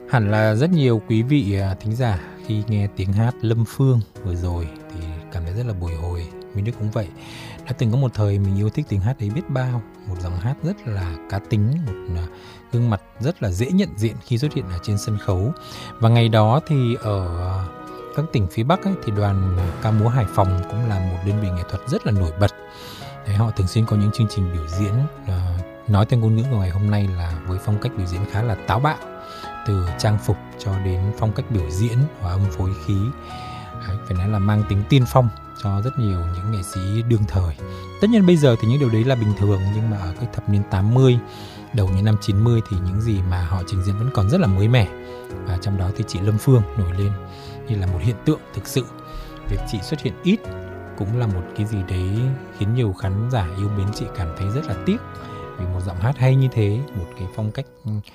Hẳn là rất nhiều quý vị thính giả khi nghe tiếng hát Lâm Phương vừa rồi thì cảm thấy rất là bồi hồi. Minh Đức cũng vậy. Đã từng có một thời mình yêu thích tiếng hát ấy biết bao. Một giọng hát rất là cá tính, một gương mặt rất là dễ nhận diện khi xuất hiện ở trên sân khấu. Và ngày đó thì ở các tỉnh phía Bắc ấy, thì đoàn ca múa Hải Phòng cũng là một đơn vị nghệ thuật rất là nổi bật. Đấy, họ thường xuyên có những chương trình biểu diễn nói theo ngôn ngữ của ngày hôm nay là với phong cách biểu diễn khá là táo bạo, từ trang phục cho đến phong cách biểu diễn hòa âm phối khí. Đấy, phải nói là mang tính tiên phong cho rất nhiều những nghệ sĩ đương thời. Tất nhiên bây giờ thì những điều đấy là bình thường, nhưng mà ở cái thập niên 80, đầu những năm 90 thì những gì mà họ trình diễn vẫn còn rất là mới mẻ. Và trong đó thì chị Lâm Phương nổi lên như là một hiện tượng thực sự. Việc chị xuất hiện ít cũng là một cái gì đấy khiến nhiều khán giả yêu mến chị cảm thấy rất là tiếc. Vì một giọng hát hay như thế, một cái phong cách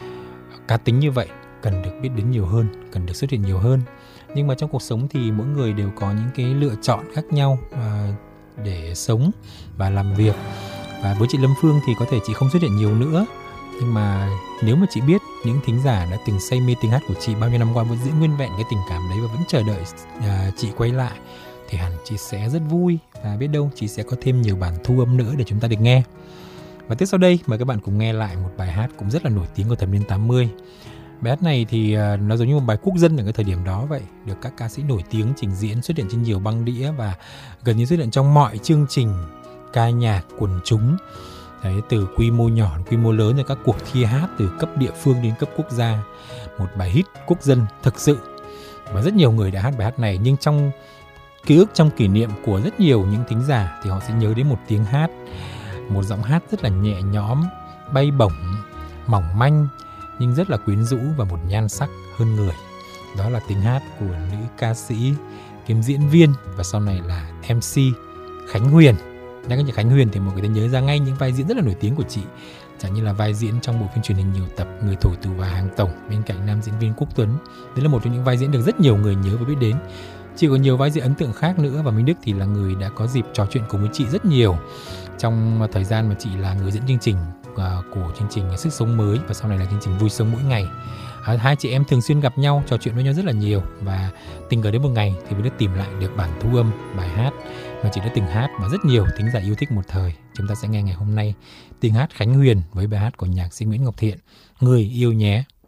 cá tính như vậy cần được biết đến nhiều hơn, cần được xuất hiện nhiều hơn. Nhưng mà trong cuộc sống thì mỗi người đều có những cái lựa chọn khác nhau để sống và làm việc. Và với chị Lâm Phương thì có thể chị không xuất hiện nhiều nữa, nhưng mà nếu mà chị biết những thính giả đã từng say mê tiếng hát của chị bao nhiêu năm qua vẫn giữ nguyên vẹn cái tình cảm đấy và vẫn chờ đợi chị quay lại, thì hẳn chị sẽ rất vui, và biết đâu chị sẽ có thêm nhiều bản thu âm nữa để chúng ta được nghe. Và tiếp sau đây mời các bạn cùng nghe lại một bài hát cũng rất là nổi tiếng của thập niên 80. Bài hát này thì nó giống như một bài quốc dân ở cái thời điểm đó vậy, được các ca sĩ nổi tiếng trình diễn, xuất hiện trên nhiều băng đĩa và gần như xuất hiện trong mọi chương trình ca nhạc quần chúng. Đấy, từ quy mô nhỏ đến quy mô lớn, rồi các cuộc thi hát từ cấp địa phương đến cấp quốc gia. Một bài hit quốc dân thực sự. Và rất nhiều người đã hát bài hát này, nhưng trong ký ức, trong kỷ niệm của rất nhiều những thính giả thì họ sẽ nhớ đến một tiếng hát, một giọng hát rất là nhẹ nhõm, bay bổng, mỏng manh nhưng rất là quyến rũ và một nhan sắc hơn người. Đó là tiếng hát của nữ ca sĩ kiêm diễn viên và sau này là MC Khánh Huyền. Nhắc đến chị Khánh Huyền thì mọi người ta nhớ ra ngay những vai diễn rất là nổi tiếng của chị, chẳng như là vai diễn trong bộ phim truyền hình nhiều tập Người thổi tù và Hàng Tổng bên cạnh nam diễn viên Quốc Tuấn. Đấy là một trong những vai diễn được rất nhiều người nhớ và biết đến. Chị có nhiều vai diễn ấn tượng khác nữa, và Minh Đức thì là người đã có dịp trò chuyện cùng với chị rất nhiều trong thời gian mà chị là người dẫn chương trình của chương trình Sức Sống Mới và sau này là chương trình Vui Sống Mỗi Ngày. Hai chị em thường xuyên gặp nhau, trò chuyện với nhau rất là nhiều, và tình cờ đến một ngày thì Minh Đức tìm lại được bản thu âm bài hát mà chị đã từng hát và rất nhiều thính giả yêu thích một thời. Chúng ta sẽ nghe ngày hôm nay tiếng hát Khánh Huyền với bài hát của nhạc sĩ Nguyễn Ngọc Thiện, Người Yêu Nhé.